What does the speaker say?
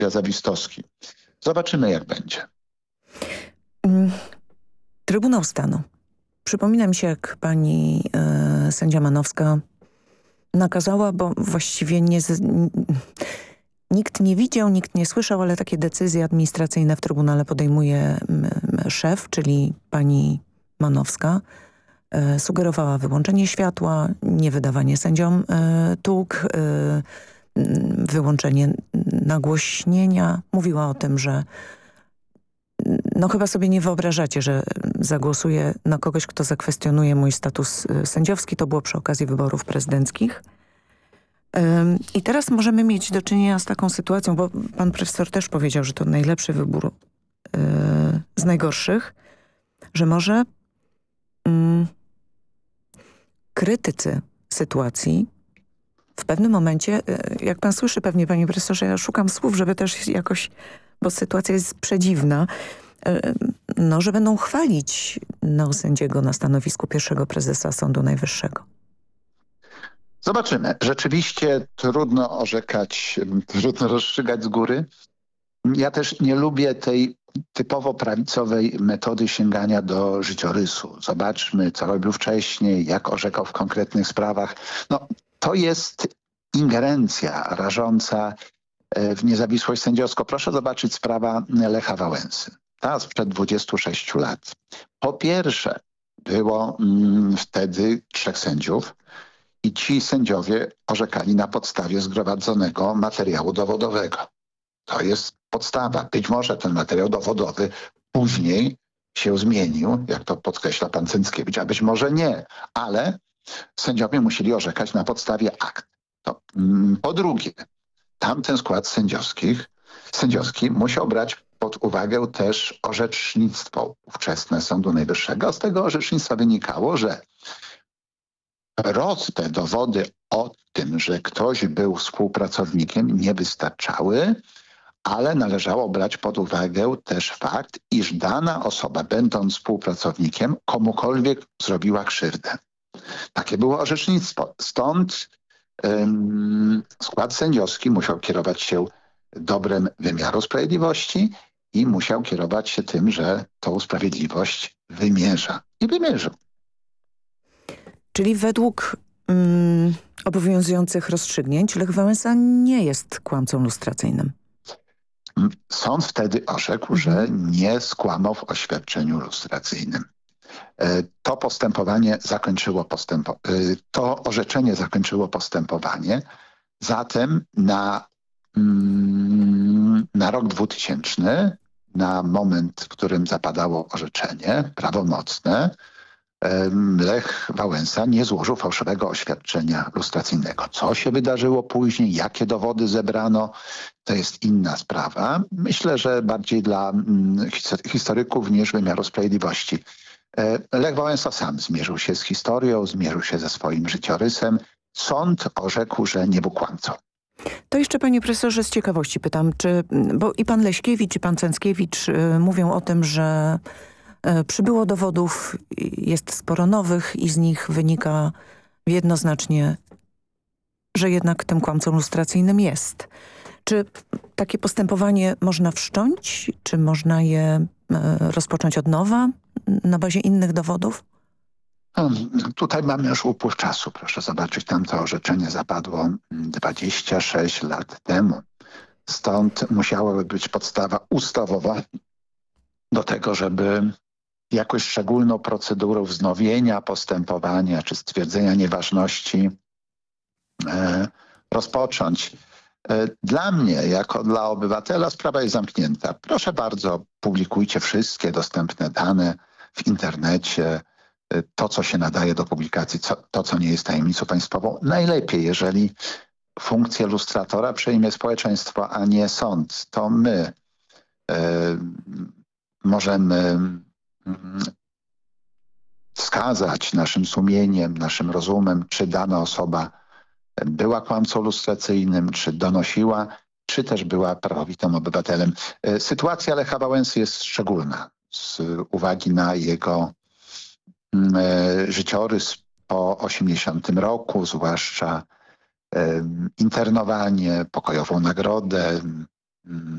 Jazawistowski. Zobaczymy, jak będzie. Trybunał Stanu. Przypomina mi się, jak pani sędzia Manowska nakazała, bo właściwie nikt nie widział, nikt nie słyszał, ale takie decyzje administracyjne w Trybunale podejmuje szef, czyli pani Manowska. Sugerowała wyłączenie światła, niewydawanie sędziom tuk, wyłączenie nagłośnienia. Mówiła o tym, że no chyba sobie nie wyobrażacie, że zagłosuję na kogoś, kto zakwestionuje mój status sędziowski. To było przy okazji wyborów prezydenckich. I teraz możemy mieć do czynienia z taką sytuacją, bo pan profesor też powiedział, że to najlepszy wybór z najgorszych, że może krytycy sytuacji w pewnym momencie, jak pan słyszy pewnie, panie profesorze, ja szukam słów, żeby też jakoś, bo sytuacja jest przedziwna, no, że będą chwalić neosędziego na stanowisku pierwszego prezesa Sądu Najwyższego. Zobaczymy. Rzeczywiście trudno orzekać, trudno rozstrzygać z góry. Ja też nie lubię tej typowo prawicowej metody sięgania do życiorysu. Zobaczmy, co robił wcześniej, jak orzekał w konkretnych sprawach. No, to jest ingerencja rażąca w niezawisłość sędziowską. Proszę zobaczyć sprawa Lecha Wałęsy. Ta sprzed 26 lat. Po pierwsze, było wtedy 3 sędziów i ci sędziowie orzekali na podstawie zgromadzonego materiału dowodowego. To jest podstawa. Być może ten materiał dowodowy później się zmienił, jak to podkreśla pan Cęckiewicz, a być może nie. Ale sędziowie musieli orzekać na podstawie akt. To, po drugie, tamten skład sędziowski musiał brać pod uwagę też orzecznictwo ówczesne Sądu Najwyższego. Z tego orzecznictwa wynikało, że proste dowody o tym, że ktoś był współpracownikiem, nie wystarczały, ale należało brać pod uwagę też fakt, iż dana osoba, będąc współpracownikiem, komukolwiek zrobiła krzywdę. Takie było orzecznictwo. Stąd skład sędziowski musiał kierować się dobrem wymiaru sprawiedliwości i musiał kierować się tym, że tą sprawiedliwość wymierza. I wymierzył. Czyli według obowiązujących rozstrzygnięć Lech Wałęsa nie jest kłamcą lustracyjnym. Sąd wtedy orzekł, że nie skłamał w oświadczeniu lustracyjnym. To postępowanie zakończyło to orzeczenie zakończyło postępowanie. Zatem na rok 2000, na moment, w którym zapadało orzeczenie prawomocne, Lech Wałęsa nie złożył fałszywego oświadczenia lustracyjnego. Co się wydarzyło później, jakie dowody zebrano, to jest inna sprawa. Myślę, że bardziej dla historyków niż wymiaru sprawiedliwości. Lech Wałęsa sam zmierzył się z historią, zmierzył się ze swoim życiorysem. Sąd orzekł, że nie był kłamcą. To jeszcze, panie profesorze, z ciekawości pytam, bo i pan Leśkiewicz, i pan Cęckiewicz mówią o tym, że przybyło dowodów, jest sporo nowych i z nich wynika jednoznacznie, że jednak tym kłamcą lustracyjnym jest. Czy takie postępowanie można wszcząć? Czy można je rozpocząć od nowa na bazie innych dowodów? Tutaj mamy już upływ czasu. Proszę zobaczyć, tamto orzeczenie zapadło 26 lat temu. Stąd musiałaby być podstawa ustawowa do tego, żeby jakąś szczególną procedurę wznowienia postępowania czy stwierdzenia nieważności rozpocząć. Dla mnie, jako dla obywatela, sprawa jest zamknięta. Proszę bardzo, publikujcie wszystkie dostępne dane w internecie, to, co się nadaje do publikacji, to, co nie jest tajemnicą państwową. Najlepiej, jeżeli funkcję lustratora przejmie społeczeństwo, a nie sąd. To my możemy wskazać naszym sumieniem, naszym rozumem, czy dana osoba była kłamcą lustracyjnym, czy donosiła, czy też była prawowitym obywatelem. Sytuacja Lecha Wałęsy jest szczególna z uwagi na jego życiorys po 80 roku, zwłaszcza internowanie, pokojową nagrodę, mm,